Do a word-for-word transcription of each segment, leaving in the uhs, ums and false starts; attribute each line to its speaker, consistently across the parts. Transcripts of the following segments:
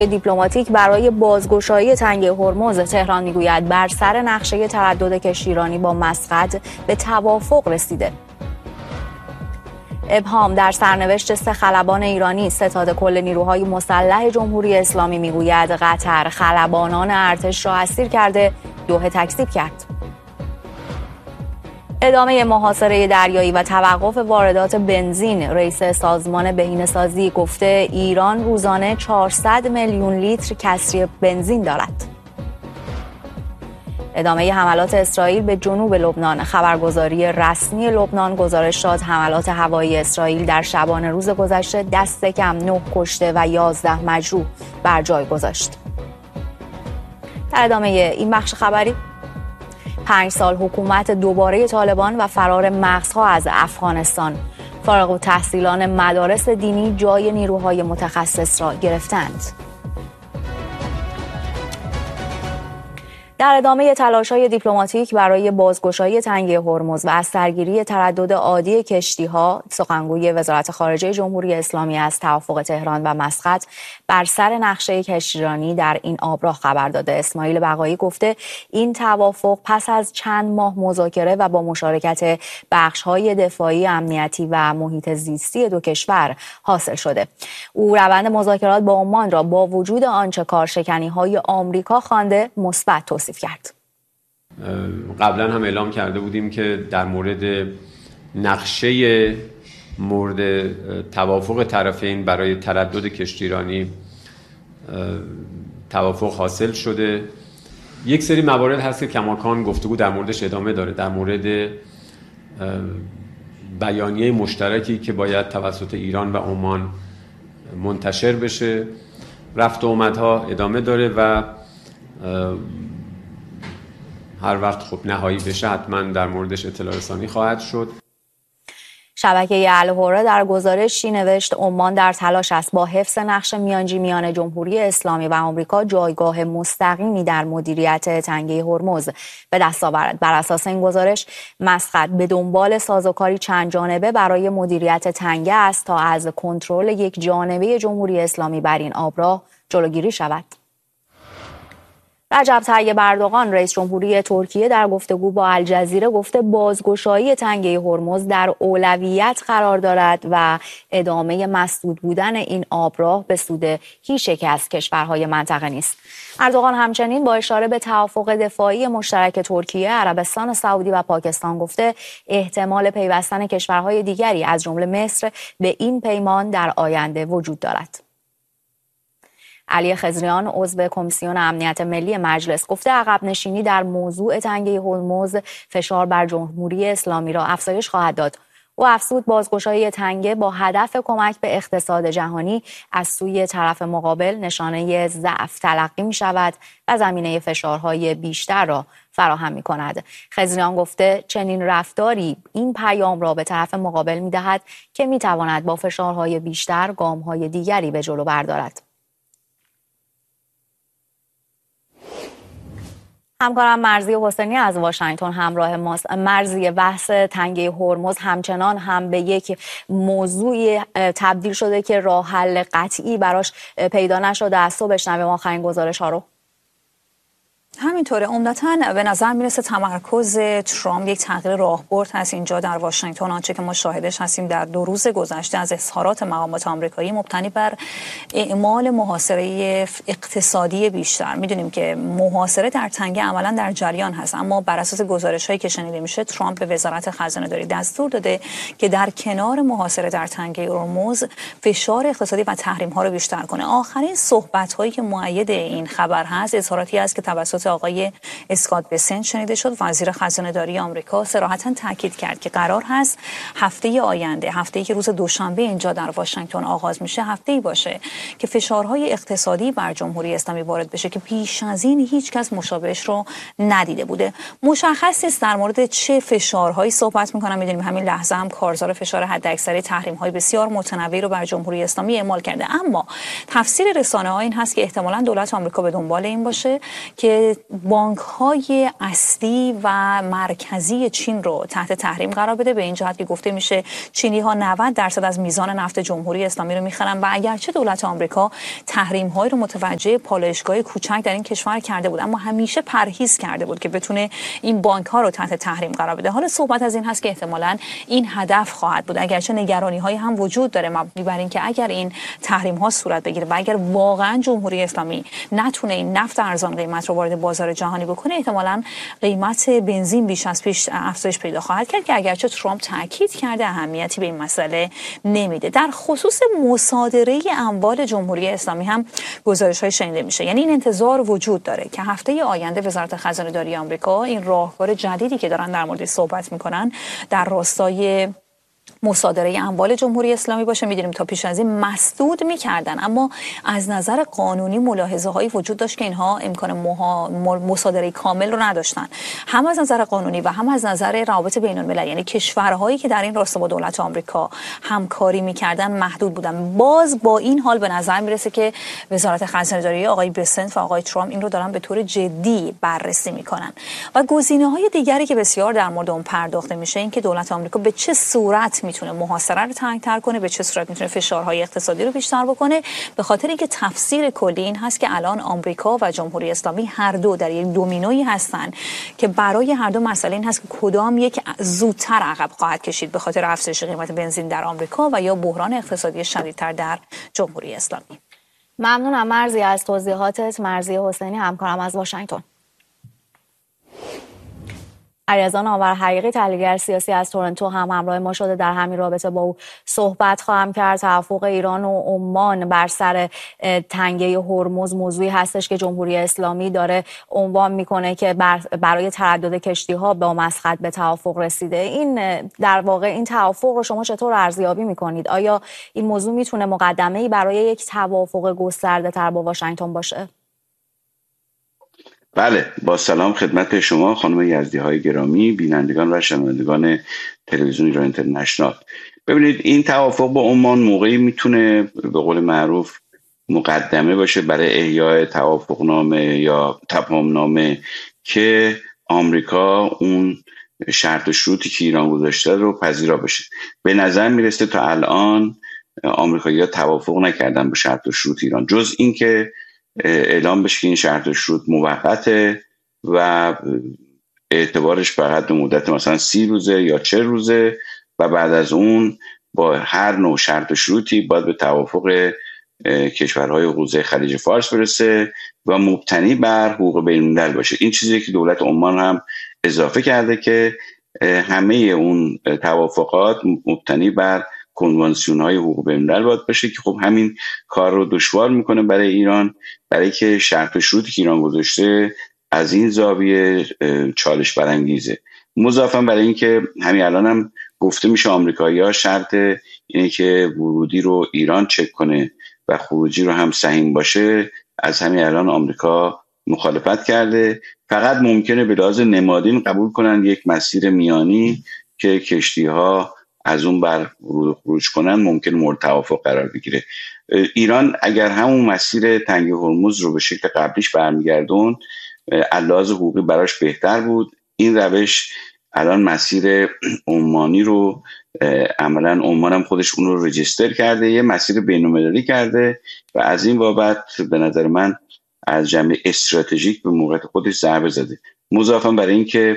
Speaker 1: دیپلماتیک برای بازگشایی تنگه هرمز، تهران میگوید بر سر نقشه تردد کشتیرانی با مسقط به توافق رسیده. ابهام در سرنوشت سه خلبان ایرانی. ستاد کل نیروهای مسلح جمهوری اسلامی میگوید قطر خلبانان ارتش را اسیر کرده، دوحه تکذیب کرد. ادامه محاصره دریایی و توقف واردات بنزین. رئیس سازمان بهینه‌سازی گفته ایران روزانه چهارصد میلیون لیتر کسری بنزین دارد. ادامه حملات اسرائیل به جنوب لبنان. خبرگزاری رسمی لبنان گزارش داد حملات هوایی اسرائیل در شبانه روز گذشته دست کم نه کشته و یازده مجروح بر جای گذاشت. در ادامه این بخش خبری، پنج سال حکومت دوباره طالبان و فرار مغزها از افغانستان. فارغ التحصیلان مدارس دینی جای نیروهای متخصص را گرفتند. در ادامه تلاش‌های دیپلماتیک برای بازگشایی تنگه هرمز و از سرگیری تردد عادی کشتی‌ها، سخنگوی وزارت خارجه جمهوری اسلامی از توافق تهران و مسقط بر سر نقشه کشتیرانی در این آبراه خبر داده. اسماعیل بقایی گفته این توافق پس از چند ماه مذاکره و با مشارکت بخش‌های دفاعی، امنیتی و محیط زیستی دو کشور حاصل شده. او روند مذاکرات با عمان را با وجود آنچه کارشکنی‌های آمریکا خوانده مثبت توصیف کرد.
Speaker 2: قبلا هم اعلام کرده بودیم که در مورد نقشه مورد توافق طرفین برای تردد کشتیرانی توافق حاصل شده. یک سری موارد هست که کماکان گفتگو در موردش ادامه داره، در مورد بیانیه مشترکی که باید توسط ایران و عمان منتشر بشه. رفت و آمدها ادامه داره و هر وقت خب نهایی بشه حتما در موردش اطلاع رسانی خواهد شد.
Speaker 1: شبکه الهره در گزارشی نوشت عمان در تلاش است با حفظ نقش میانجی میان جمهوری اسلامی و آمریکا جایگاه مستقیمی در مدیریت تنگه هرمز به دست آورد. بر اساس این گزارش مسقط به دنبال سازوکاری چند جانبه برای مدیریت تنگه است تا از کنترل یک جانبه جمهوری اسلامی بر این آبراه جلوگیری شود. رجب طیب اردوغان رئیس جمهوری ترکیه در گفتگو با الجزیره گفته بازگشایی تنگه هرمز در اولویت قرار دارد و ادامه مسدود بودن این آبراه به سود هیچ یک از کشورهای منطقه نیست. اردوغان همچنین با اشاره به توافق دفاعی مشترک ترکیه، عربستان سعودی و پاکستان گفته احتمال پیوستن کشورهای دیگری از جمله مصر به این پیمان در آینده وجود دارد. علی خضریان عضو کمیسیون امنیت ملی مجلس گفته عقب نشینی در موضوع تنگه هرمز فشار بر جمهوری اسلامی را افزایش خواهد داد. او افزود بازگشایی تنگه با هدف کمک به اقتصاد جهانی از سوی طرف مقابل نشانه ضعف تلقی می شود و زمینه فشارهای بیشتر را فراهم می کند. خضریان گفته چنین رفتاری این پیام را به طرف مقابل می دهد که می تواند با فشارهای بیشتر گامهای دیگری به جلو بردارد. همکارم مرضیه حسینی از واشنگتن همراه ماست. مرضیه، بحث تنگه هرمز همچنان هم به یک موضوع تبدیل شده که راه حل قطعی براش پیدا نشده. از تو بشنویم آخرین گزارش ها رو.
Speaker 3: همینطوره. عمدتاً به نظر میرسه تمرکز ترامپ یک تغییر راهبرد هست اینجا در واشنگتن. آنچه که ما شاهدش هستیم در دو روز گذشته از اظهارات مقامات آمریکایی مبتنی بر اعمال محاصره اقتصادی بیشتر. میدونیم که محاصره در تنگه عملاً در جریان هست، اما بر اساس گزارش‌هایی که شنیده میشه ترامپ به وزارت خزانه داری دستور داده که در کنار محاصره در تنگه هرمز فشار اقتصادی و تحریم‌ها رو بیشتر کنه. آخرین صحبت‌هایی که مؤید این خبر هست اظهاراتی است که توسط آقای اسکات بسنت شنیده شد. وزیر خزانه داری آمریکا صراحتاً تاکید کرد که قرار هست هفته آینده، هفته‌ای که روز دوشنبه اینجا در واشنگتن آغاز میشه، هفته‌ای باشه که فشارهای اقتصادی بر جمهوری اسلامی وارد بشه که پیش از این هیچ کس مشابهش رو ندیده بوده. مشخص نیست در مورد چه فشارهایی صحبت میکنم. میدونیم همین لحظه هم کارزار فشار حداکثری تحریم‌های بسیار متنوعی رو بر جمهوری اسلامی اعمال کرده، اما تفسیر رسانه‌ها این هست که احتمالاً دولت آمریکا به دنبال این باشه که بانک های اصلی و مرکزی چین رو تحت تحریم قرار بده، به این جهت که گفته میشه چینی ها نود درصد از میزان نفت جمهوری اسلامی رو میخرن و اگرچه دولت آمریکا تحریم های رو متوجه پالایشگاه کوچک در این کشور کرده بود، اما همیشه پرهیز کرده بود که بتونه این بانک ها رو تحت تحریم قرار بده. حالا صحبت از این هست که احتمالاً این هدف خواهد بود، اگرچه نگرانی های هم وجود داره مبنی بر این که اگر این تحریم ها صورت بگیره و اگر واقعا جمهوری اسلامی نتونه این نفت ارزان قیمت رو وارد بازار جهانی بکنه، احتمالاً قیمت بنزین بیش از پیش افزایش پیدا خواهد کرد که اگرچه ترامپ تاکید کرده اهمیتی به این مسئله نمیده. در خصوص مصادره اموال جمهوری اسلامی هم گزارش‌های شنیده میشه، یعنی این انتظار وجود داره که هفته آینده وزارت خزانه داری آمریکا این راهکار جدیدی که دارن در موردش صحبت میکنن در راستای مصادره اموال جمهوری اسلامی باشه. می‌دونیم تا پیش از این مسدود می‌کردن، اما از نظر قانونی ملاحظه هایی وجود داشت که اینها امکان مصادره کامل رو نداشتن، هم از نظر قانونی و هم از نظر روابط بین‌المللی، یعنی کشورهایی که در این راستا با دولت آمریکا همکاری می‌کردن محدود بودن. باز با این حال به نظر میرسه که وزارت خزانه داری آقای بسنت و آقای ترامپ این رو دارن به طور جدی بررسی می‌کنن. و گزینه‌های دیگری که بسیار در مورد اون پرداخته میشه این که دولت آمریکا به چه صورت میتونه محاصره رو تنگ‌تر کنه، به چه صورت میتونه فشارهای اقتصادی رو بیشتر بکنه، به خاطر اینکه تفسیر کلی این هست که الان آمریکا و جمهوری اسلامی هر دو در یک دومینویی هستن که برای هر دو مسئله این هست که کدام یک زودتر عقب خواهد کشید به خاطر افزایش قیمت بنزین در آمریکا و یا بحران اقتصادی شدیدتر در جمهوری اسلامی.
Speaker 1: ممنونم مرضی از توضیحاتت. مرضی حسینی همکارم از واشنگتن. علیرضا نامور حقیقی تحلیلگر سیاسی از تورنتو هم همراه ما شده. در همین رابطه با او صحبت خواهم کرد. توافق ایران و عمان بر سر تنگه هرمز موضوعی هستش که جمهوری اسلامی داره عنوان میکنه که برای تردد کشتی ها با مسقط به توافق رسیده. این در واقع این توافق رو شما چطور ارزیابی میکنید؟ آیا این موضوع میتونه مقدمه‌ای برای یک توافق گسترده تر با واشنگتن باشه؟
Speaker 4: بله، با سلام خدمت شما خانم یزدی‌های گرامی، بینندگان و شنوندگان تلویزیون ایران اینترنشنال. ببینید این توافق با عمان موقعی میتونه به قول معروف مقدمه باشه برای احیای توافقنامه یا تفاهمنامه که آمریکا اون شرط و شروطی که ایران گذاشته رو پذیرا بشه. به نظر میرسه تا الان آمریکایی‌ها توافق نکردن با شرط و شروط ایران، جز اینکه اعلام بشه که این شرط و شروط موقته و اعتبارش فقط به مدت مثلا سی روزه یا چه روزه و بعد از اون با هر نوع شرط و شروطی باید به توافق کشورهای حوزه خلیج فارس برسه و مبتنی بر حقوق بین‌الملل باشه. این چیزی که دولت عمان هم اضافه کرده که همه اون توافقات مبتنی بر کنوانسیون های حقوق بین‌الملل باید باشه که خب همین کار رو دشوار میکنه برای ایران، برای که شرط و شروطی که ایران گذاشته از این زاویه چالش برانگیزه. مضافاً برای اینکه همین الان هم گفته میشه آمریکایی‌ها شرط اینه که ورودی رو ایران چک کنه و خروجی رو هم سهیم باشه، از همین الان آمریکا مخالفت کرده. فقط ممکنه به لحاظ نمادین قبول کنن یک مسیر میانی که کشتی‌ها از اون بر خروج کنن ممکن مورد توافق قرار بگیره. ایران اگر همون مسیر تنگه هرمز رو به شکل قبلیش برمیگردون علاوه حقوقی براش بهتر بود. این روش الان مسیر عمانی رو عملاً عمان هم خودش اون رو رجیستر کرده، یه مسیر بین‌المللی کرده و از این بابت به نظر من از جنبه استراتژیک به موقعیت خودش ضربه زده. مضافاً برای این که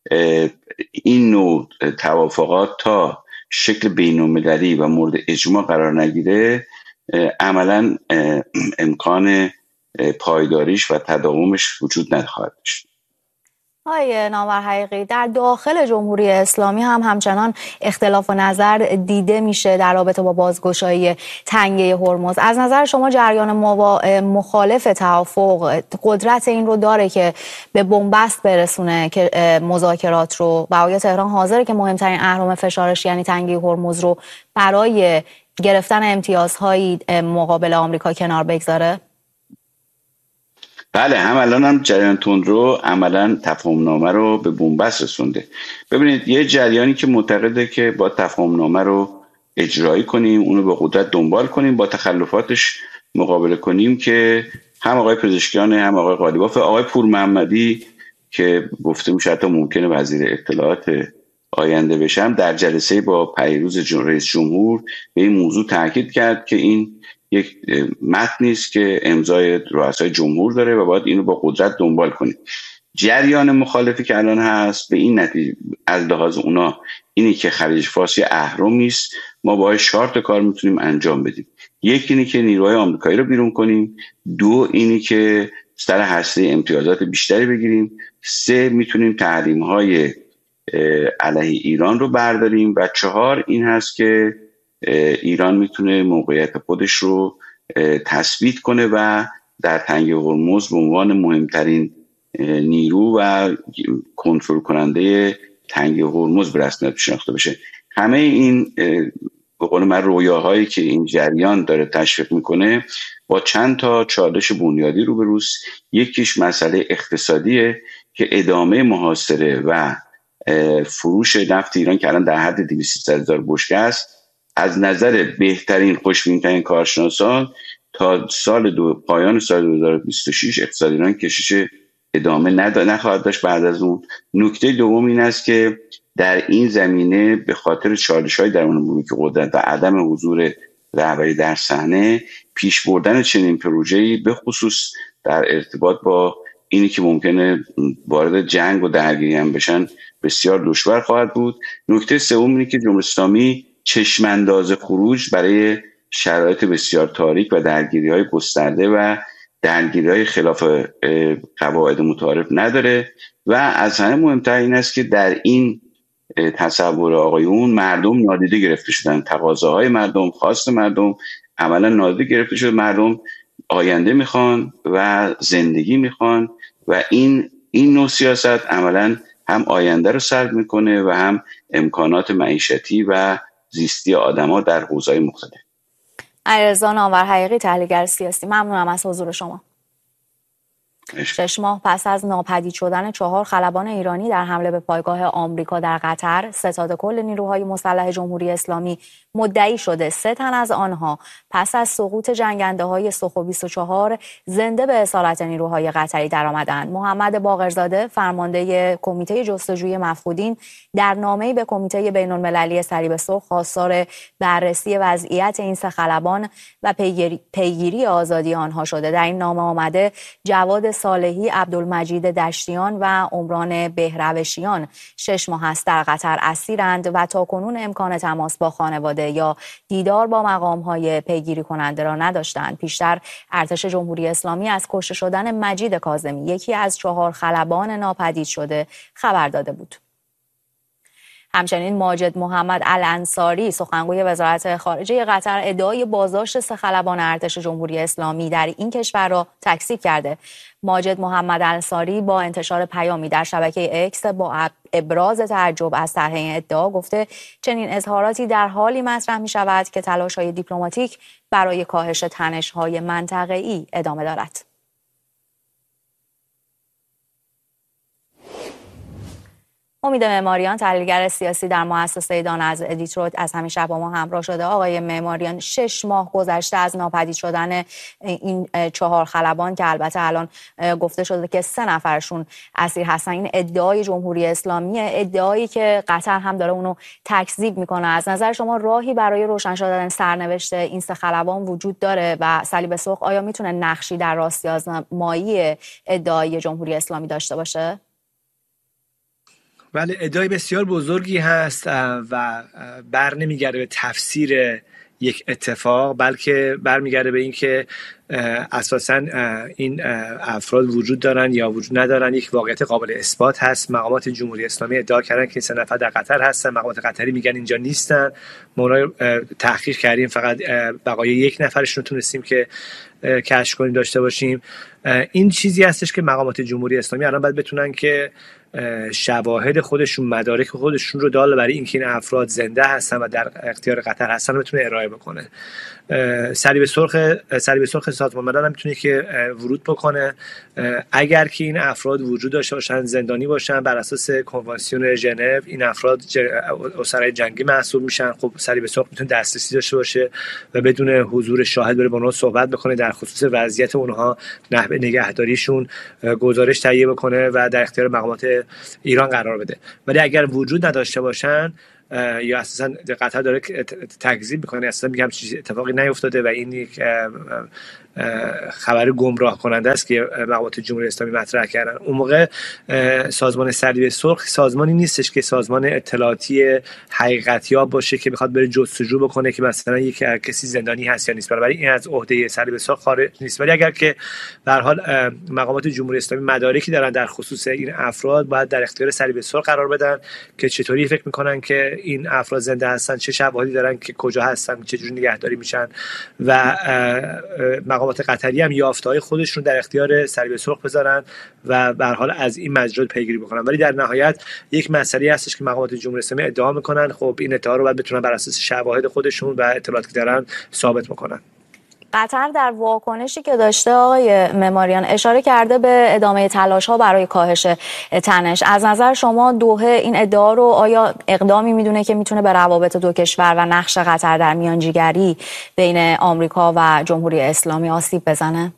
Speaker 4: این نوع توافقات تا شکل بین‌المللی و مورد اجماع قرار نگیره عملاً امکان پایداریش و تداومش وجود نخواهد داشت.
Speaker 1: آقای نامور حقیقی، در داخل جمهوری اسلامی هم همچنان اختلاف نظر دیده میشه در رابطه با بازگشایی تنگه هرمز. از نظر شما جریان مخالف توافق قدرت این رو داره که به بنبست برسونه که مذاکرات رو و آیا تهران حاضره که مهمترین اهرم فشارش یعنی تنگه هرمز رو برای گرفتن امتیازهایی مقابل آمریکا کنار بگذاره؟
Speaker 4: بله، هم الان هم جریان تندرو عملا تفاهمنامه رو به بنبست رسونده. ببینید یه جریانی که معتقده که با تفاهمنامه رو اجرایی کنیم، اونو به قدرت دنبال کنیم، با تخلفاتش مقابله کنیم که هم آقای پزشکیان، هم آقای قالیباف، آقای پور محمدی که گفته میشه حتی ممکنه وزیر اطلاعات آینده بشم، در جلسه با پیروز رئیس جمهور به این موضوع تاکید کرد که این یک متنی است که امضای رؤسای جمهور داره و باید اینو با قدرت دنبال کنید. جریان مخالفی که الان هست به این نتیجه از لحاظ اونا اینی که خلیج فارس اهرمی است، ما با چهار کار میتونیم انجام بدیم. یک اینی که نیروهای آمریکایی رو بیرون کنیم، دو اینی که سر هسته امتیازات بیشتری بگیریم، سه میتونیم تحریم‌های علیه ایران رو برداریم و چهار این هست که ایران میتونه موقعیت خودش رو تثبیت کنه و در تنگه هرمز به عنوان مهمترین نیرو و کنترل کننده تنگه هرمز به رسمیت شناخته بشه. همه این به قول من رویاهایی که این جریان داره تشویق میکنه با چند تا چالش بنیادی روبروست. یکیش مسئله اقتصادیه که ادامه محاصره و فروش نفت ایران که الان در حد دویست هزار بشکه است، از نظر بهترین خوشبین‌ترین کارشناسان تا سال دو پایان سال دو هزار و بیست و شش اقتصاد ایران کشش ادامه نخواهد داشت. بعد از اون نکته دوم این است که در این زمینه به خاطر چالش‌های درون بلوک قدرت و عدم حضور رهبری در صحنه، پیش بردن چنین پروژه‌ای به خصوص در ارتباط با اینی که ممکنه وارد جنگ و درگیری هم بشن بسیار دشوار خواهد بود. نکته سوم اینه که جمهوری اسلامی چشمانداز خروج برای شرایط بسیار تاریک و درگیری‌های گسترده و درگیری‌های خلاف قواعد متعارف نداره و از همه مهمتر این است که در این تصور آقایون مردم نادیده گرفته شدن. تقاضاهای مردم، خواست مردم عملا نادیده گرفته شده. مردم آینده میخوان و زندگی میخوان و این این نوع سیاست عملا هم آینده رو سلب میکنه و هم امکانات معیشتی و زیستی آدما در حوزه‌های مختلف.
Speaker 1: علیرضا نامور حقیقی، تحلیلگر سیاسی، ممنونم از حضور شما. شش ماه پس از ناپدید شدن چهار خلبان ایرانی در حمله به پایگاه آمریکا در قطر، ستاد کل نیروهای مسلح جمهوری اسلامی مدعی شده سه تن از آنها پس از سقوط جنگنده‌های سخو بیست و چهار زنده به اصالت نیروهای قطری درآمدند. محمد باقرزاده، فرمانده کمیته جستجوی مفقودین، در نامه‌ای به کمیته بین‌المللی صلیب سرخ خواستار بررسی وضعیت این سه خلبان و پیگیری, پیگیری آزادی آنها شده. در این نامه آمده جواد صالحی، عبدالمجید دشتیان و عمران بهروشیان شش ماه است در قطر اسیرند و تاکنون امکان تماس با خانواده یا دیدار با مقام‌های پیگیری کننده را نداشتند. پیشتر ارتش جمهوری اسلامی از کشته شدن مجید کاظمی، یکی از چهار خلبان ناپدید شده، خبر داده بود. همچنین ماجد محمد الانصاری، سخنگوی وزارت خارجه قطر، ادعای بازداشت سه خلبان ارتش جمهوری اسلامی در این کشور را تکذیب کرده. ماجد محمد الانصاری با انتشار پیامی در شبکه اکس با ابراز تعجب از طرح این ادعا گفته چنین اظهاراتی در حالی مطرح می شود که تلاش‌های دیپلماتیک برای کاهش تنش‌های منطقه‌ای ادامه دارد. امید معماریان، تحلیلگر سیاسی در مؤسسه دان از دیترویت، از همین شب با ما همراه شده. آقای معماریان، شش ماه گذشته از ناپدید شدن این چهار خلبان که البته الان گفته شده که سه نفرشون اسیر هستن، این ادعای جمهوری اسلامی، ادعایی که قطر هم داره اونو تکذیب میکنه. از نظر شما راهی برای روشن شدن سرنوشت این سه خلبان وجود داره و صلیب سرخ آیا میتونه نقشی در راستی آزمایی ادعای جمهوری اسلامی داشته باشه؟
Speaker 5: بله، ادعای بسیار بزرگی هست و بر نمیگرده به تفسیر یک اتفاق، بلکه برمیگرده به این که اساساً این افراد وجود دارن یا وجود ندارن. یک واقعیت قابل اثبات هست. مقامات جمهوری اسلامی ادعا کردن که این سه نفر در قطر هستن، مقامات قطری میگن اینجا نیستن. ما اونها تحقیق کردیم، فقط بقای یک نفرشون رو تونستیم که کشف کنیم داشته باشیم. این چیزی هستش که مقامات جمهوری اسلامی الان باید بتونن که شواهد خودشون، مدارک خودشون رو دال برای اینکه این افراد زنده هستن و در اختیار قطر هستن رو بتونه ارائه بکنه. صلیب سرخ صلیب سرخ سازمان ملل هم میتونه که ورود بکنه اگر که این افراد وجود داشته باشن، زندانی باشن. بر اساس کنوانسیون ژنو این افراد اسرای جنگی محسوب میشن. خب صلیب سرخ میتونه دسترسی داشته باشه و بدون حضور شاهد بره با اونها صحبت بکنه، در خصوص وضعیت اونها، نحوه نگهداریشون گزارش تهیه بکنه و در اختیار مقامات ایران قرار بده. ولی اگر وجود نداشته باشن یا اساسا قطر داره تکذیب میکنه، اصلا میگم چیزی اتفاقی نیفتاده و این یک خبر گمراه کننده است که مقامات جمهوری اسلامی مطرح کردن. اون موقع سازمان صلیب سرخ سازمانی نیستش که سازمان اطلاعاتی حقیقتیاب باشه که بخواد بره جستجو بکنه که مثلا یک کسی زندانی هست یا نیست. بنابراین این از عهده صلیب سرخ خارج نیست. ولی اگر که به هر حال مقامات جمهوری اسلامی مدارکی دارن در خصوص این افراد، باید در اختیار صلیب سرخ قرار بدن که چطوری فکر میکنن که این افراد زنده هستن، چه شواهدی دارن که کجا هستن، چه جوری نگهداری میشن و مقامات قطری هم یافته‌های خودشون در اختیار صلیب سرخ بذارن و به هر حال از این مجرا پیگیری بکنن. ولی در نهایت یک مسئله هستش که مقامات جمهوری اسلامی ادعا میکنن، خب این ادعا رو باید بتونن بر اساس شواهد خودشون و اطلاعاتی که دارن ثابت بکنن.
Speaker 1: قطر در واکنشی که داشته آقای معماریان اشاره کرده به ادامه تلاش‌ها برای کاهش تنش. از نظر شما دوحه این ادعا رو آیا اقدامی میدونه که میتونه به روابط دو کشور و نقش قطر در میانجیگری بین آمریکا و جمهوری اسلامی آسیب بزنه؟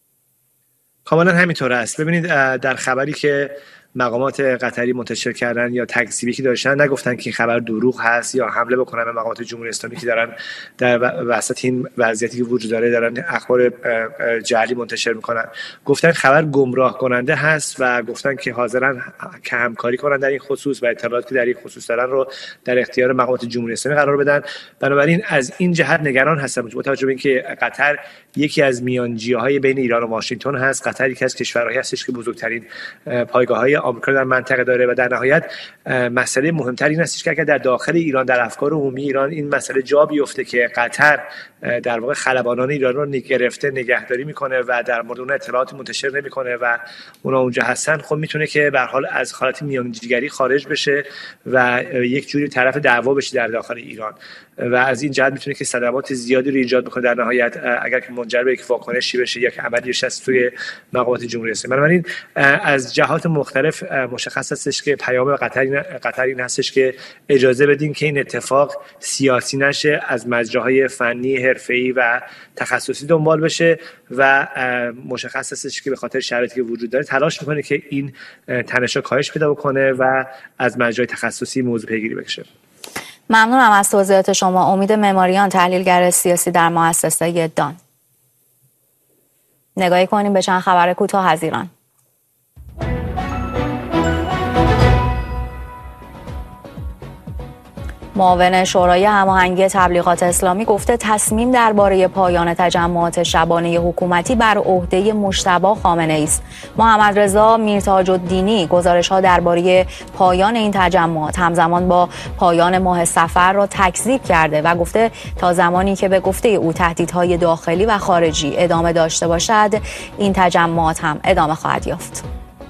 Speaker 5: کاملا همینطور است. ببینید در خبری که مقامات قطری منتشر کردن یا تکذیبی که داشتن، نگفتن که این خبر دروغ هست یا حمله بکنن به مقامات جمهوری اسلامی که دارن در وسط این وضعیتی که وجود داره دارن اخبار جعلی منتشر میکنن. گفتن خبر گمراه کننده هست و گفتن که حاضرن که همکاری کنن در این خصوص و اطلاعاتی که در این خصوص دارن رو در اختیار مقامات جمهوری اسلامی قرار بدن. بنابراین از این جهت نگران هستم با توجه به اینکه قطر یکی از میانجی‌های بین ایران و واشنگتن هست. قطر یکی از کشورهایی هستش که بزرگترین پایگاه‌های آمریکا در منطقه داره و در نهایت مسئله مهمتر این است که اگر در داخل ایران، در افکار عمومی ایران این مسئله جا بیفته که قطر در واقع خلبانان ایران رو گرفته نگهداری میکنه و در مورد اون اطلاعات منتشر نمیکنه و اونا اونجا هستن، خب میتونه که به هر حال از حالت میانجیگری خارج بشه و یک جوری طرف دعوا بشه در داخل ایران و از این جهت میتونه که صدمات زیادی رو ایجاد بکنه در نهایت اگر که منجر به یک واکنشی بشه یا که عملی بشه از توی مقامات جمهوری اسلامی. بنابراین از جهات مختلف مشخص هستش که پیام قطر قطر این هستش که اجازه بدین که این اتفاق سیاسی نشه، از مجراهای فنی، حرفه‌ای و تخصصی دنبال بشه و مشخص هستش که به خاطر شرایطی که وجود داره تلاش میکنه که این تنش‌ها کاهش پیدا بکنه و از مجرای تخصصی موضوع پیگیری بشه.
Speaker 1: ممنونم از توضیحات شما. امید معماریان، تحلیلگر سیاسی در مؤسسه دان. نگاهی کنیم به چند خبر کوتاه از ایران. معاون شورای هماهنگی تبلیغات اسلامی گفته تصمیم درباره پایان تجمعات شبانه حکومتی بر عهده مجتبی خامنه‌ای است. محمد رضا میرتاج‌الدینی گزارش‌ها درباره پایان این تجمعات همزمان با پایان ماه صفر را تکذیب کرده و گفته تا زمانی که به گفته او تهدیدهای داخلی و خارجی ادامه داشته باشد، این تجمعات هم ادامه خواهد یافت.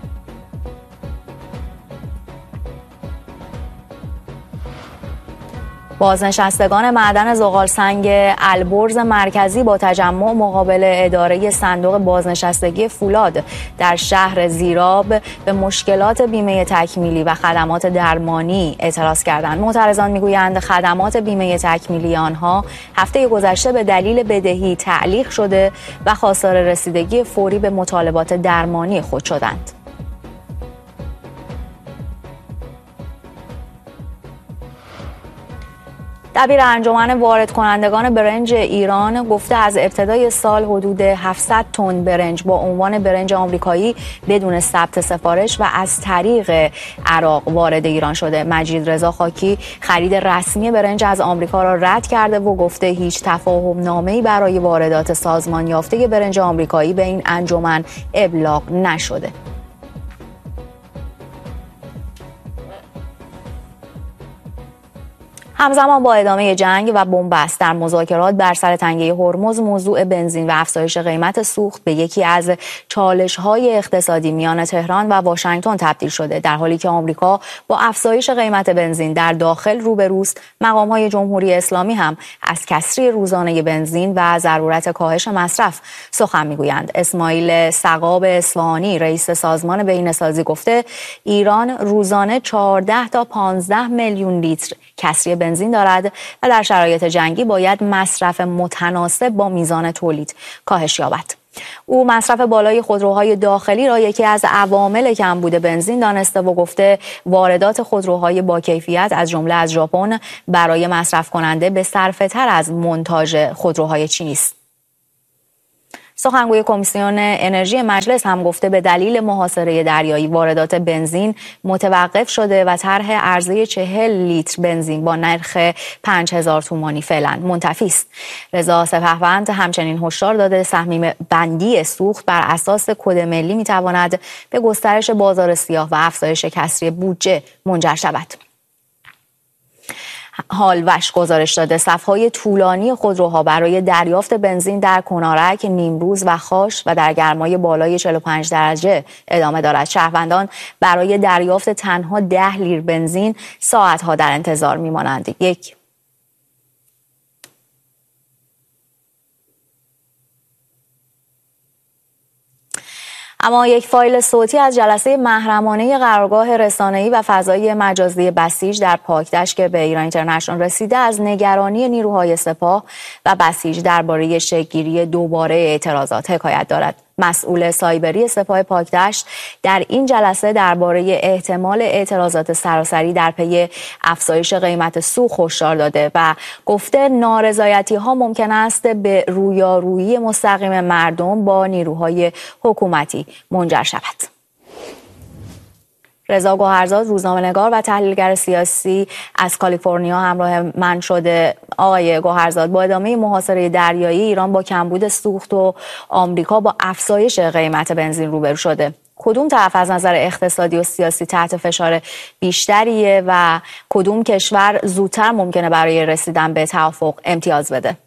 Speaker 1: بازنشستگان معدن زغالسنگ البرز مرکزی با تجمع مقابل اداره صندوق بازنشستگی فولاد در شهر زیراب به مشکلات بیمه تکمیلی و خدمات درمانی اعتراض کردند. معترضان میگویند خدمات بیمه تکمیلی آنها هفته گذشته به دلیل بدهی تعلیق شده و خواستار رسیدگی فوری به مطالبات درمانی خود شدند. دبیر انجمن وارد کنندگان برنج ایران گفته از ابتدای سال حدود هفتصد تن برنج با عنوان برنج آمریکایی بدون ثبت سفارش و از طریق عراق وارد ایران شده. مجید رضا خاکی خرید رسمی برنج از آمریکا را رد کرده و گفته هیچ تفاهم نامه‌ای برای واردات سازمان یافته برنج آمریکایی به این انجمن ابلاغ نشده. همزمان با ادامه جنگ و بنبست در مذاکرات بر سر تنگه هرمز، موضوع بنزین و افزایش قیمت سوخت به یکی از چالش‌های اقتصادی میان تهران و واشنگتن تبدیل شده، در حالی که آمریکا با افزایش قیمت بنزین در داخل روبروست. مقام‌های جمهوری اسلامی هم از کسری روزانه بنزین و ضرورت کاهش مصرف سخن میگویند. اسماعیل سقاب اصفهانی، رئیس سازمان بهینه‌سازی، گفته ایران روزانه چهارده تا پانزده میلیون لیتر کسری بنزین دارد و در شرایط جنگی باید مصرف متناسب با میزان تولید کاهش یابد. او مصرف بالای خودروهای داخلی را یکی از عوامل کمبود بنزین دانسته و گفته واردات خودروهای با کیفیت از جمله از ژاپن برای مصرف کننده به صرفه تر از مونتاژ خودروهای چینی است. سخنگوی کمیسیون انرژی مجلس هم گفته به دلیل محاصره دریایی واردات بنزین متوقف شده و طرح عرضه چهل لیتر بنزین با نرخ پنج هزار تومانی فعلا منتفی است. رضا سپهبند همچنین هشدار داده سهمیم بندی سوخت بر اساس کد ملی میتواند به گسترش بازار سیاه و افزایش کسری بودجه منجر شود. هالوش گزارش داده صف‌های طولانی خودروها برای دریافت بنزین در کنارک، نیمروز و خاش و در گرمای بالای چهل و پنج درجه ادامه دارد. شهروندان برای دریافت تنها ده لیتر بنزین ساعتها در انتظار می‌مانند. یک اما یک فایل صوتی از جلسه محرمانه قرارگاه رسانه‌ای و فضایی مجازی بسیج در پاکدشت که به ایران اینترنشنال رسیده از نگرانی نیروهای سپاه و بسیج درباره شکل‌گیری دوباره اعتراضات حکایت دارد. مسئول سایبری سپاه پاکدشت در این جلسه درباره احتمال اعتراضات سراسری در پی افزایش قیمت سوخت هشدار داده و گفته نارضایتی‌ها ممکن است به رویارویی مستقیم مردم با نیروهای حکومتی منجر شود. رضا گوهرزاد، روزنامه‌نگار و تحلیلگر سیاسی از کالیفرنیا همراه من شده. آقای گوهرزاد، با ادامه محاصره دریایی ایران با کمبود سوخت و آمریکا با افزایش قیمت بنزین روبرو شده. کدوم طرف از نظر اقتصادی و سیاسی تحت فشار بیشتریه و کدوم کشور زودتر ممکنه برای رسیدن به توافق امتیاز بده؟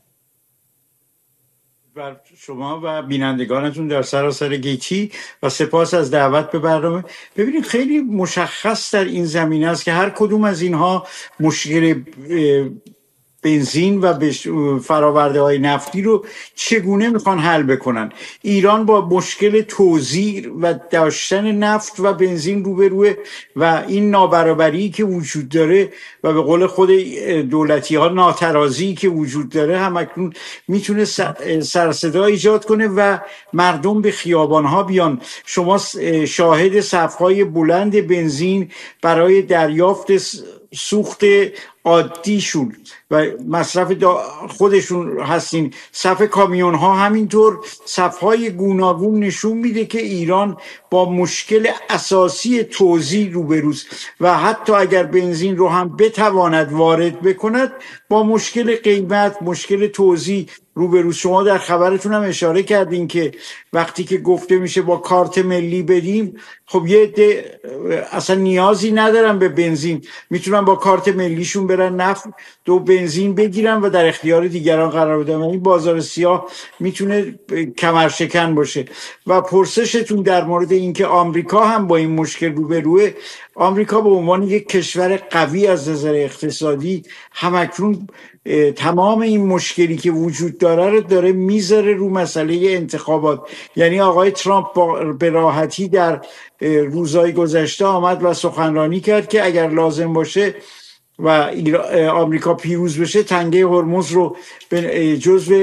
Speaker 6: بر شما و بینندگانتون در سراسر گیتی و سپاس از دعوت به برنامه. ببینید خیلی مشخص در این زمینه است که هر کدوم از اینها مشکل بنزین و فراورده های نفتی رو چگونه میخوان حل بکنن. ایران با مشکل توزیع و داشتن نفت و بنزین روبروه و این نابرابری که وجود داره و به قول خود دولتی ها ناترازی که وجود داره هم اکنون میتونه سرصدا ایجاد کنه و مردم به خیابان ها بیان. شما شاهد صفهای بلند بنزین برای دریافت سوخت عادیشون و مصرف خودشون هستین. صف کامیون ها همینطور، صفهای گوناگون نشون میده که ایران با مشکل اساسی توزیع روبروست و حتی اگر بنزین رو هم بتواند وارد بکند با مشکل قیمت، مشکل توزیع روبروست. شما در خبرتون هم اشاره کردین که وقتی که گفته میشه با کارت ملی بدیم، خب یه عده اصلا نیازی ندارن به بنزین، میتونن با کارت ملیشون برن نفت دو بنزین بگیرن و در اختیار دیگران قرار بدن. این بازار سیاه میتونه کمرشکن باشه. و پرسشتون در مورد اینکه آمریکا هم با این مشکل روبروه، آمریکا به عنوان یک کشور قوی از نظر اقتصادی همکنون تمام این مشکلی که وجود داره رو داره میذاره رو مسئله انتخابات. یعنی آقای ترامپ به راحتی در روزهای گذشته آمد و سخنرانی کرد که اگر لازم باشه و آمریکا پیروز بشه تنگه هرمز رو جزو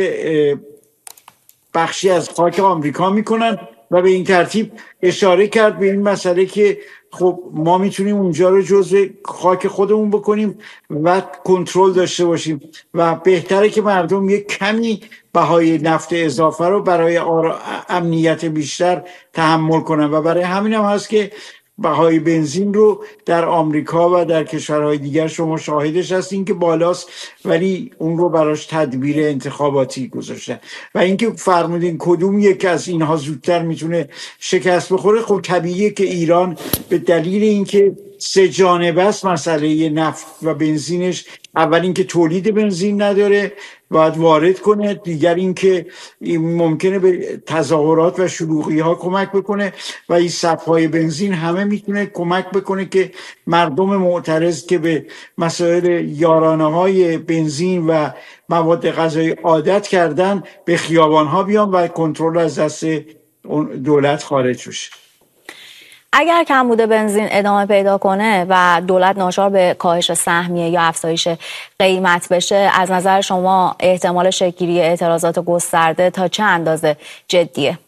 Speaker 6: بخشی از خاک آمریکا میکنن و به این ترتیب اشاره کرد به این مسئله که خب ما میتونیم اونجا رو جزو خاک خودمون بکنیم و کنترل داشته باشیم و بهتره که مردم یک کمی بهای نفت اضافه رو برای امنیت بیشتر تحمل کنن و برای همین هم هست که بهای بنزین رو در آمریکا و در کشورهای دیگر شما شاهدش هستین که بالاست، ولی اون رو براش تدبیر انتخاباتی گذاشتن. و اینکه فرمودین کدوم یک از اینها زودتر میتونه شکست بخوره، خب طبیعیه که ایران به دلیل اینکه سه جانبه است مسئله نفت و بنزینش، اول اینکه تولید بنزین نداره باید وارد کنه، دیگر اینکه ممکنه به تظاهرات و شلوغی ها کمک بکنه و این صفهای بنزین همه میتونه کمک بکنه که مردم معترض که به مسائل یارانه های بنزین و مواد غذایی عادت کردن به خیابان ها بیان و کنترل از دست دولت خارج بشه.
Speaker 1: اگر کمبود بنزین ادامه پیدا کنه و دولت ناچار به کاهش سهمیه یا افزایش قیمت بشه، از نظر شما احتمال شکل‌گیری اعتراضات گسترده تا چه اندازه جدیه؟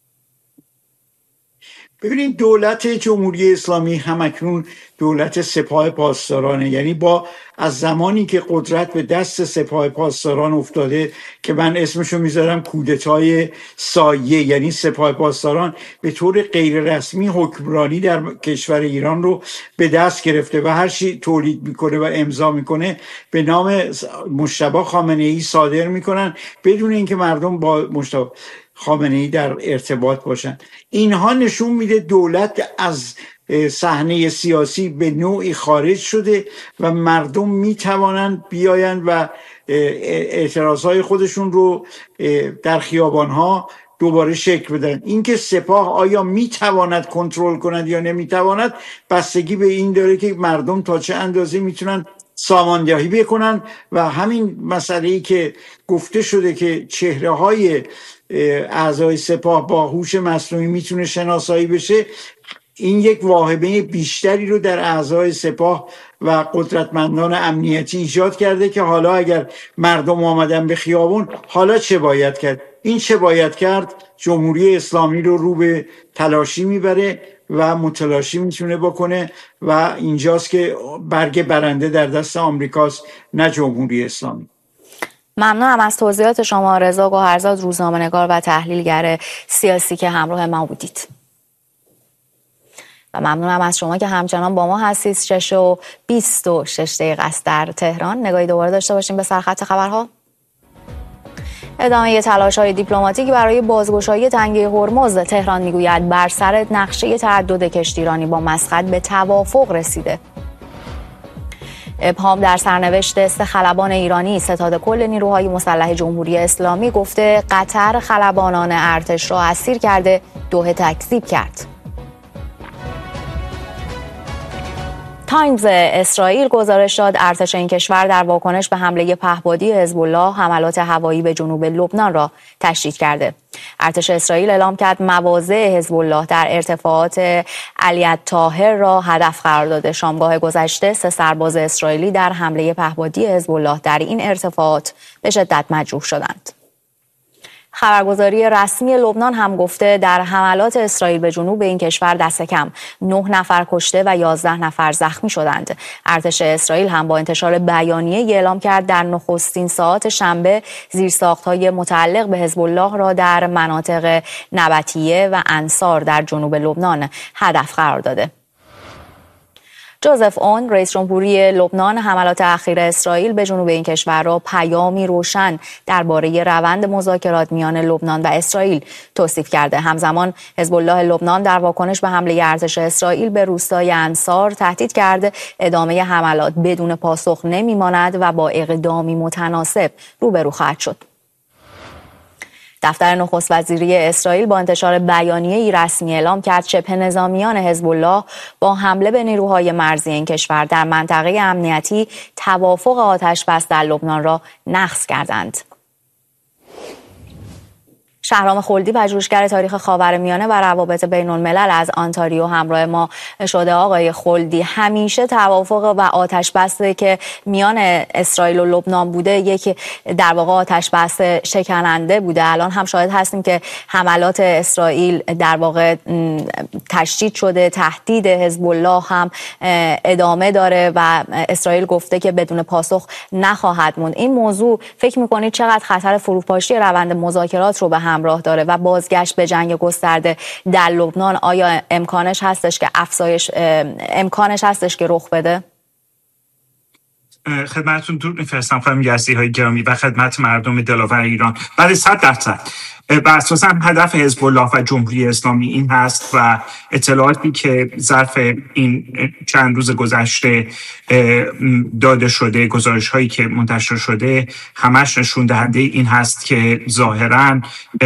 Speaker 6: ببینید دولت جمهوری اسلامی همکنون دولت سپاه پاسدارانه، یعنی با از زمانی که قدرت به دست سپاه پاسداران افتاده که من اسمشو میذارم کودتای سایه، یعنی سپاه پاسداران به طور غیر رسمی حکمرانی در کشور ایران رو به دست گرفته و هر چی تولید میکنه و امضا میکنه به نام مجتبی خامنه‌ای صادر میکنن بدون اینکه مردم با مجتبی خامنه‌ای در ارتباط باشن. اینها نشون میده دولت از صحنه سیاسی به نوعی خارج شده و مردم میتوانند بیاین و اعتراضهای خودشون رو در خیابانها دوباره شکل بدن. اینکه سپاه آیا میتواند کنترل کند یا نمیتواند بستگی به این داره که مردم تا چه اندازه میتونن ساماندهی بکنن و همین مسئله‌ای که گفته شده که چهره های اعضای سپاه با هوش مصنوعی میتونه شناسایی بشه، این یک واهمه بیشتری رو در اعضای سپاه و قدرتمندان امنیتی ایجاد کرده که حالا اگر مردم آمدن به خیابون حالا چه باید کرد؟ این چه باید کرد جمهوری اسلامی رو رو به تلاشی میبره و متلاشی میتونه بکنه و اینجاست که برگ برنده در دست آمریکاست نه جمهوری اسلامی.
Speaker 1: ممنونم از توضیحات شما رضا گوهرزاد، روزنامه‌نگار و تحلیلگر سیاسی که همراه ما بودید. و ممنونم از شما که همچنان با ما هستید. شش و بیست و شش دقیقه است در تهران. نگاهی دوباره داشته باشیم به سرخط خبرها. ادامه تلاش‌های دیپلماتیکی برای بازگشایی تنگه هرمز. تهران میگوید بر سر نقشه تعدد کشتیرانی با مسقط به توافق رسیده. ابهام در سرنوشت سه خلبان ایرانی. ستاد کل نیروهای مسلح جمهوری اسلامی گفته قطر خلبانان ارتش را اسیر کرده، دوحه تکذیب کرد. تایمز اسرائیل گزارش داد ارتش این کشور در واکنش به حمله پهپادی حزب الله حملات هوایی به جنوب لبنان را تشدید کرده. ارتش اسرائیل اعلام کرد مواضع حزب الله در ارتفاعات علی الطاهر را هدف قرار داده. شامگاه گذشته سه سرباز اسرائیلی در حمله پهپادی حزب الله در این ارتفاعات به شدت مجروح شدند. خبرگزاری رسمی لبنان هم گفته در حملات اسرائیل به جنوب این کشور دست کم نه نفر کشته و یازده نفر زخمی شدند. ارتش اسرائیل هم با انتشار بیانیه اعلام کرد در نخستین ساعات شنبه زیرساخت‌های متعلق به حزب الله را در مناطق نبطیه و انصار در جنوب لبنان هدف قرار داده. جوزف اون رئیس جمهوری لبنان حملات اخیر اسرائیل به جنوب این کشور را پیامی روشن درباره روند مذاکرات میان لبنان و اسرائیل توصیف کرده. همزمان حزب الله لبنان در واکنش به حمله ارتش اسرائیل به روستای انصار تهدید کرده ادامه حملات بدون پاسخ نمیماند و با اقدامی متناسب روبرو خواهد شد. دفتر نخست وزیری اسرائیل با انتشار بیانیه‌ای رسمی اعلام کرد شبه نظامیان حزب الله با حمله به نیروهای مرزی این کشور در منطقه امنیتی توافق آتش‌بس در لبنان را نقض کردند. شهرام خلدی پژوهشگر تاریخ خاورمیانه و روابط بین الملل از آنتاریو همراه ما شده. آقای خلدی، همیشه توافق و آتش‌بس که میان اسرائیل و لبنان بوده یک در واقع آتش‌بس شکننده بوده. الان هم شاهد هستیم که حملات اسرائیل در واقع تشدید شده، تهدید حزب الله هم ادامه داره و اسرائیل گفته که بدون پاسخ نخواهد موند. این موضوع فکر می‌کنید چقدر خطر فروپاشی روند مذاکرات رو به همراه داره و بازگشت به جنگ گسترده در لبنان آیا امکانش هستش که افزایش امکانش هستش که رخ بده؟
Speaker 7: خدمتتون درود می‌فرستم خانم یزدی های گرامی و خدمت مردم دلاور ایران. بله صد درصد و اساسا هدف حزب الله و جمهوری اسلامی این هست و اطلاعاتی که ظرف این چند روز گذشته داده شده، گزارش هایی که منتشر شده، همش نشون دهنده این هست که ظاهرا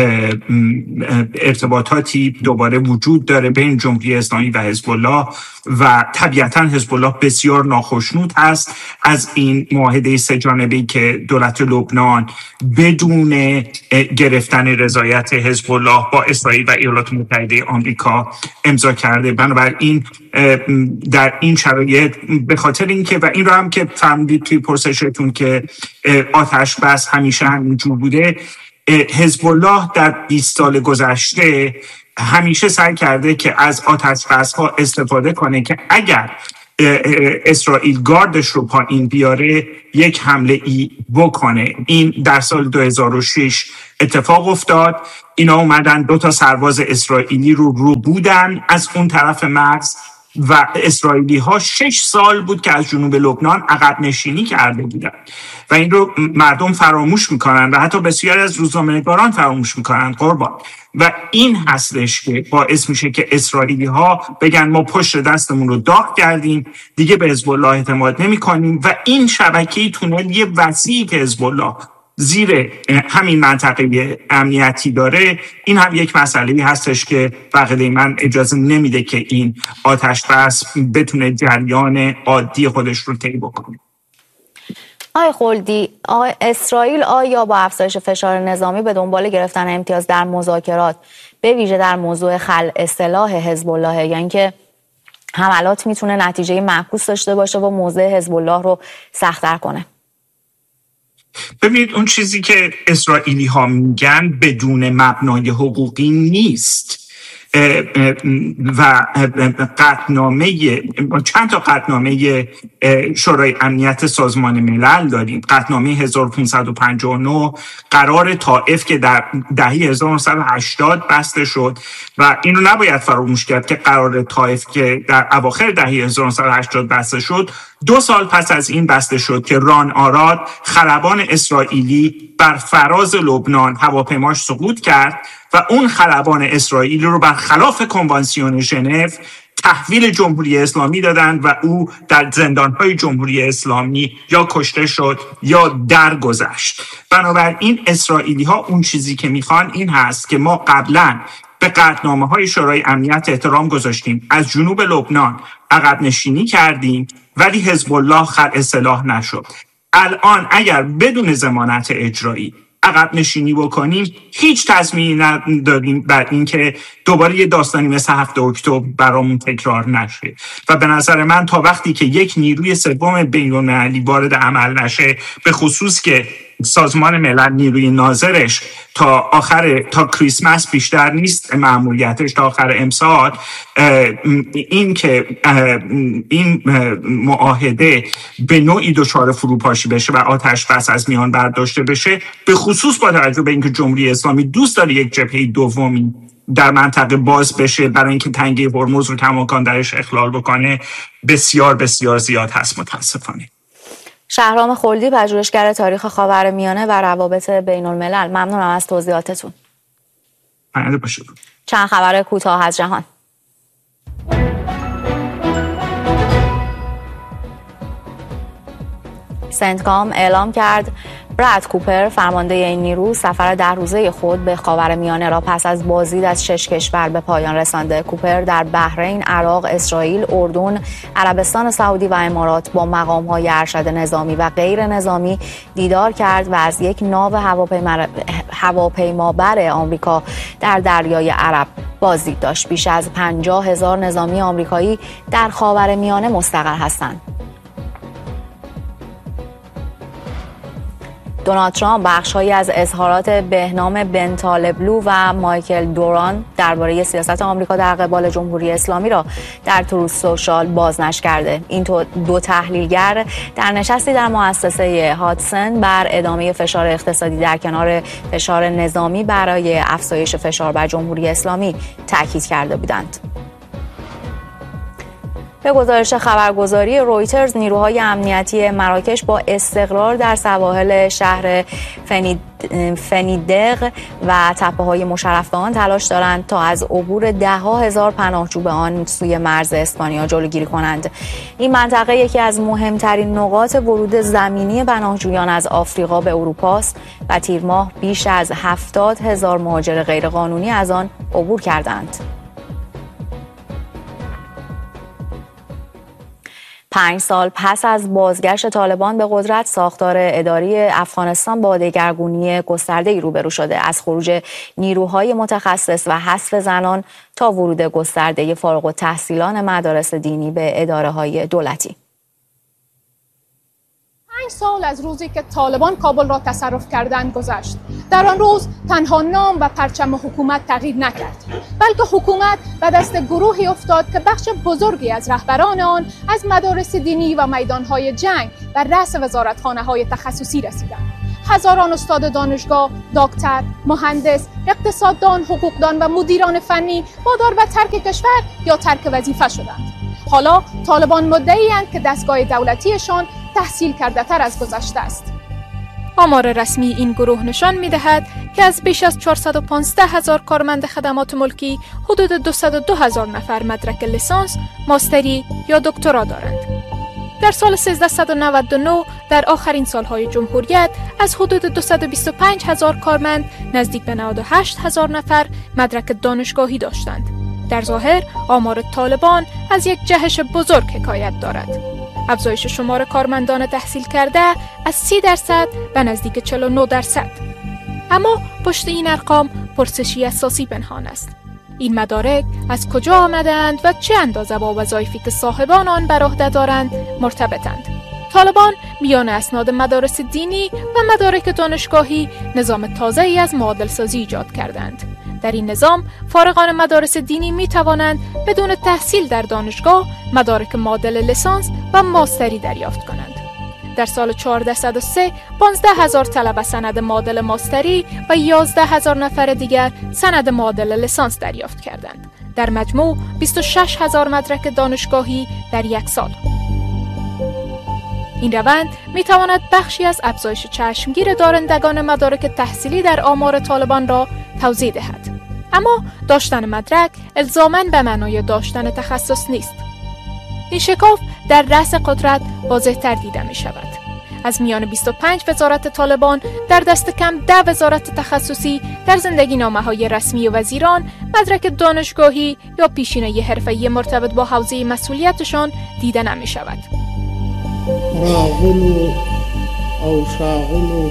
Speaker 7: ارتباطاتی دوباره وجود داره بین جمهوری اسلامی و حزب الله و طبیعتا حزب الله بسیار ناخشنود هست از این معاهده سه جانبه‌ای که دولت لبنان بدون گرفتن رضایت حزب الله با اسرائیل و ایالات متحده آمریکا امضا کرده. بنابراین در این شرایط به خاطر اینکه و این رو هم که فهمیدید توی پرسشتون که آتش بس همیشه همینجور بوده، حزب الله در بیست سال گذشته همیشه سعی کرده که از آتش بس ها استفاده کنه که اگر اسرائیل گاردش رو پایین بیاره یک حمله ای بکنه. این در سال دو هزار و شش اتفاق افتاد. اینا اومدن دو تا سرباز اسرائیلی رو رو بودن از اون طرف مرز و اسرائیلی ها شش سال بود که از جنوب لبنان عقب نشینی کرده بودن و این رو مردم فراموش میکنن و حتی بسیاری از روزنامه‌نگاران فراموش میکنن قربان. و این هستش که باعث میشه که اسرائیلی ها بگن ما پشت دستمون رو داغ کردیم، دیگه به حزب الله اعتماد نمی کنیم و این شبکه تونلی وسیعی که حزب الله زیر همین منطقه امنیتی داره، این هم یک مسئله هستش که بقیده من اجازه نمیده که این آتش بس بتونه جریان عادی خودش رو طی بکنه.
Speaker 1: آقای خلدی، اسرائیل آیا با افزایش فشار نظامی به دنبال گرفتن امتیاز در مذاکرات به ویژه در موضوع خلع سلاح حزب الله، یعنی که حملات میتونه نتیجه معکوس داشته باشه و موضع حزب الله رو سخت‌تر کنه؟
Speaker 7: ببینید، اون چیزی که اسرائیلی ها میگن بدون مبنای حقوقی نیست و قطعنامه چند تا قطعنامه شورای امنیت سازمان ملل داریم. قطعنامه هزار و پانصد و پنجاه و نه قرار طائف که در دهه هزار و نهصد و هشتاد بسته شد و اینو نباید فراموش کرد که قرار طائف که در اواخر دهه هزار و نهصد و هشتاد بسته شد، دو سال پس از این بسته شد که ران آراد خلبان اسرائیلی بر فراز لبنان هواپیماش سقوط کرد و اون خلبان اسرائیلی رو برخلاف کنوانسیون ژنو تحویل جمهوری اسلامی دادند و او در زندان‌های جمهوری اسلامی یا کشته شد یا درگذشت. بنابراین اسرائیلی‌ها اون چیزی که میخوان این هست که ما قبلاً به قطعنامه‌های شورای امنیت احترام گذاشتیم، از جنوب لبنان عقب نشینی کردیم، ولی حزب الله خلع سلاح نشد. الان اگر بدون ضمانت اجرایی عقب نشینی بکنیم، هیچ تضمینی نداریم بر این که دوباره یه داستانی مثل هفت اکتبر برامون تکرار نشه و به نظر من تا وقتی که یک نیروی سوم بین‌المللی وارد عمل نشه، به خصوص که سازمان ملل نیروی ناظرش تا آخر تا کریسمس بیشتر نیست مأموریتش، تا آخر امسال، این که این معاهده به نوعی دچار فروپاشی بشه و آتش بس از میان برداشته بشه، به خصوص با توجه به اینکه جمهوری اسلامی دوست داره یک جبهه دومی در منطقه باز بشه برای اینکه تنگه هرمز رو کماکان درش اخلال بکنه، بسیار بسیار زیاد هست متاسفانه.
Speaker 1: شهرام خلدی، پژوهشگر تاریخ خاورمیانه و روابط بین الملل، ممنونم از توضیحاتتون.
Speaker 7: ممنون باشید.
Speaker 1: چند خبر کوتاه از جهان. سنتکام اعلام کرد براد کوپر، فرمانده این نیرو، سفر ده روزه خود به خاورمیانه را پس از بازدید از شش کشور به پایان رسانده. کوپر در بحرین، عراق، اسرائیل، اردن، عربستان سعودی و امارات با مقام‌های ارشد نظامی و غیر نظامی دیدار کرد و از یک ناو هواپیما هواپیمابر آمریکا در دریای عرب بازدید داشت. بیش از پنجاه هزار نظامی آمریکایی در خاورمیانه مستقر هستند. دونالد ترامپ بخش‌هایی از اظهارات بهنام بن طالبلو و مایکل دوران درباره سیاست آمریکا در قبال جمهوری اسلامی را در تروث سوشال بازنشر کرده. این دو تحلیلگر در نشستی در مؤسسه هادسن بر ادامه فشار اقتصادی در کنار فشار نظامی برای افزایش فشار بر جمهوری اسلامی تاکید کرده بودند. به گزارش خبرگزاری رویترز، نیروهای امنیتی مراکش با استقرار در سواحل شهر فنید فنیدق و تپه‌های مشرف به آن تلاش دارند تا از عبور ده‌ها هزار پناهجو به آن سوی مرز اسپانیا جلوگیری کنند. این منطقه یکی از مهمترین نقاط ورود زمینی پناهجویان از آفریقا به اروپا است و تیر ماه بیش از هفتاد هزار مهاجر غیرقانونی از آن عبور کردند. پنج سال پس از بازگشت طالبان به قدرت، ساختار اداری افغانستان با دگرگونی گسترده‌ای روبرو شده، از خروج نیروهای متخصص و حذف زنان تا ورود گسترده فارغ التحصیلان مدارس دینی به اداره‌های دولتی.
Speaker 8: پنج سال از روزی که طالبان کابل را تصرف کردند گذشت. در آن روز تنها نام و پرچم حکومت تغییر نکرد، بلکه حکومت به دست گروهی افتاد که بخش بزرگی از رهبران آن از مدارس دینی و میدانهای جنگ و رأس وزارتخانه‌های تخصصی رسیدند. هزاران استاد دانشگاه، دکتر، مهندس، اقتصاددان، حقوقدان و مدیران فنی وادار به ترک کشور یا ترک وظیفه شدند. حالا طالبان مدعی‌اند که دستگاه دولتیشان تحصیل کرده تر از گذشته است.
Speaker 9: آمار رسمی این گروه نشان می‌دهد که از بیش از چهارصد و پانزده هزار کارمند خدمات ملکی حدود دویست و دو هزار نفر مدرک لیسانس، ماستری یا دکترا دارند. در سال سیزده نود و نه در آخرین سالهای جمهوریت از حدود دویست و بیست و پنج هزار کارمند نزدیک به نود و هشت هزار نفر مدرک دانشگاهی داشتند. در ظاهر آمار طالبان از یک جهش بزرگ حکایت دارد. افزایش شمار کارمندان تحصیل کرده از سی درصد به نزدیک چهل و نه درصد. اما پشت این ارقام پرسشی اساسی پنهان است. این مدارک از کجا آمدند و چه اندازه با وظایفی که صاحبان آن بر عهده دارند مرتبطند؟ طالبان میان اسناد مدارس دینی و مدارک دانشگاهی نظام تازه‌ای از معادل سازی ایجاد کردند. در این نظام فارغان مدارس دینی می توانند بدون تحصیل در دانشگاه مدارک معادل لیسانس و ماستری دریافت کنند. در سال چهارصد و سه پانزده هزار طلبه سند معادل ماستری و یازده هزار نفر دیگر سند معادل لیسانس دریافت کردند. در مجموع بیست و شش هزار مدرک دانشگاهی در یک سال. این روند می تواند بخشی از افزایش چشمگیر دارندگان مدارک تحصیلی در آمار طالبان را توضیح دهد. اما داشتن مدرک الزاماً به معنای داشتن تخصص نیست. این شکاف در رأس قدرت واضح‌تر دیده می شود. از میان بیست و پنج وزارت طالبان در دست کم ده وزارت تخصصی در زندگی نامه‌های رسمی وزیران مدرک دانشگاهی یا پیشینه حرفه‌ای مرتبط با حوزه مسئولیتشان دیده نمی شود.
Speaker 10: راغلو او شاغلو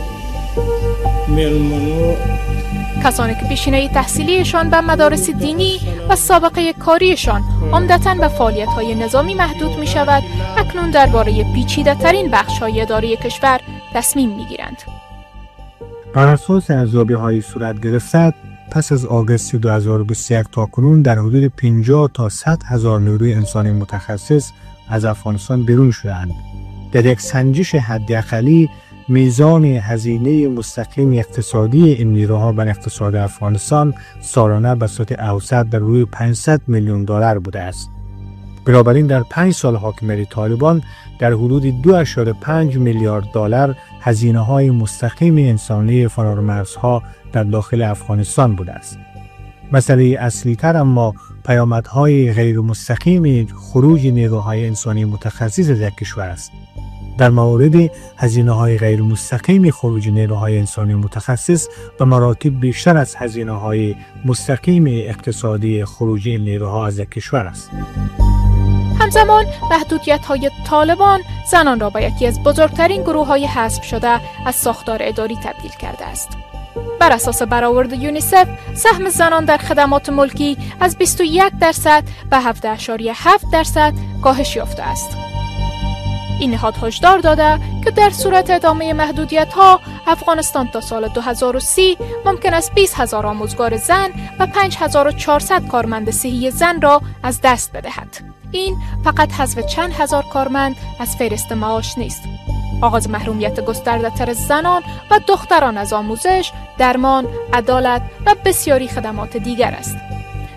Speaker 10: ملمنو
Speaker 9: کسانی که پیشینه تحصیلیشان به مدارس دینی و سابقه کاریشان عمدتاً به فعالیت‌های نظامی محدود می شود، اکنون درباره پیچیده‌ترین بخش‌های اداری کشور تصمیم می‌گیرند.
Speaker 11: بر اساس ارزیابی‌های صورت گرفته، پس از آگوست دو هزار و بیست و یک تاکنون در حدود پنجاه تا صد هزار نیروی انسانی متخصص از افغانستان بیرون شدند. در یک سنجش حداقلی میزان هزینه مستقیم اقتصادی این نیروها بر اقتصاد افغانستان سالانه به صورت اوسط در روی پانصد میلیون دلار بوده است. بنابراین در پنج سال حاکمیت طالبان در حدود دو اشاره پنج میلیارد دلار هزینه‌های مستقیم انسانی فرامرزها در داخل افغانستان بوده است. مسئله اصلی تر اما پیامدهای غیر مستقیم خروج نیروهای انسانی متخصص از یک کشور است. در مورد هزینه‌های غیر مستقیم خروج نیروهای انسانی متخصص به مراتب بیشتر از هزینه‌های مستقیم اقتصادی خروج نیروها از یک کشور است.
Speaker 9: همزمان محدودیت‌های طالبان زنان را به یکی از بزرگترین گروه‌های حذف شده از ساختار اداری تبدیل کرده است. بر اساس برآورد یونیسف، سهم زنان در خدمات ملکی از بیست و یک درصد به هفده اشاره هفت درصد کاهش یافته است. این نهاد هشدار داده که در صورت ادامه محدودیت‌ها افغانستان تا سال دو هزار و سی ممکن است بیست هزار آموزگار زن و پنج هزار و چهارصد کارمند صحی زن را از دست بدهد. این فقط حذف چند هزار کارمند از فهرست معاش نیست. آغاز محرومیت گسترده تر از زنان و دختران از آموزش، درمان، عدالت و بسیاری خدمات دیگر است.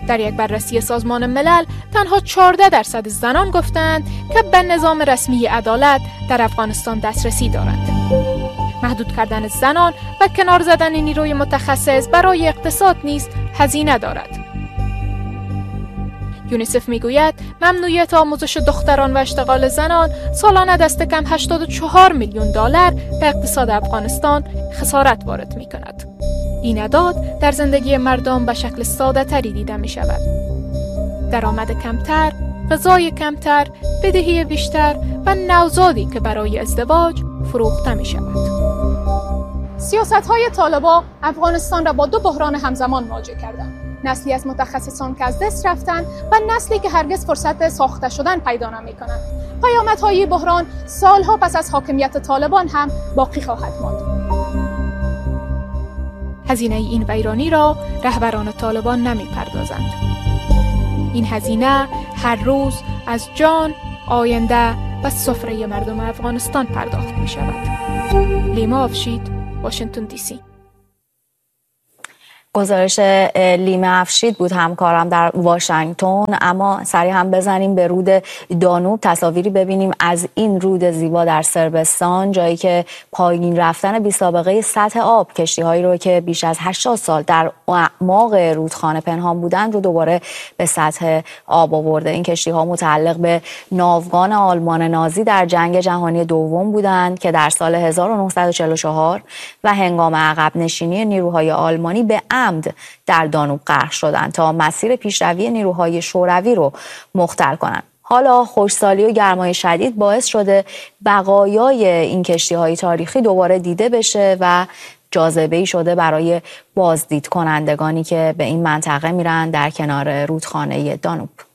Speaker 9: در یک بررسی سازمان ملل تنها چهارده درصد زنان گفتند که به نظام رسمی عدالت در افغانستان دسترسی دارند. محدود کردن زنان و کنار زدن نیروی متخصص برای اقتصاد نیز هزینه دارد. یونیسف میگوید ممنوعیت آموزش دختران و اشتغال زنان سالانه دست کم هشتاد و چهار میلیون دلار به اقتصاد افغانستان خسارت وارد می کند. این اعداد در زندگی مردم به شکل ساده تری دیده می شود. درآمد کمتر، غذای کمتر، بدهی بیشتر و نوزادی که برای ازدواج فروخته می شود.
Speaker 8: سیاست‌های طالبان افغانستان را با دو بحران همزمان مواجه کردند. نسلی از متخصصان که از دست رفتند و نسلی که هرگز فرصت ساخته شدن پیدا نمی‌کنند. پیامدهای بحران سالها پس از حاکمیت طالبان هم باقی خواهد ماند.
Speaker 9: هزینه این ویرانی را رهبران طالبان نمی‌پردازند. این هزینه هر روز از جان، آینده و سفره مردم افغانستان پرداخت می‌شود. لیما افشید، واشنگتن دی سی.
Speaker 1: گزارش لیما افشید بود همکارم در واشنگتن. اما سریع هم بزنیم به رود دانوب، تصاویری ببینیم از این رود زیبا در صربستان، جایی که پایین رفتن بی سابقه سطح آب کشتی‌هایی رو که بیش از هشتاد سال در اعماق رودخانه پنهان بودند رو دوباره به سطح آب آورده. این کشتی‌ها متعلق به ناوگان آلمان نازی در جنگ جهانی دوم بودند که در سال هزار و نهصد و چهل و چهار و هنگام عقب نشینی نیروهای آلمانی به در دانوب غرق شدند تا مسیر پیشروی نیروهای شوروی رو مختل کنند. حالا خشکسالی و گرمای شدید باعث شده بقایای این کشتی‌های تاریخی دوباره دیده بشه و جاذبه‌ای شده برای بازدید کنندگانی که به این منطقه میرن در کنار رودخانه دانوب.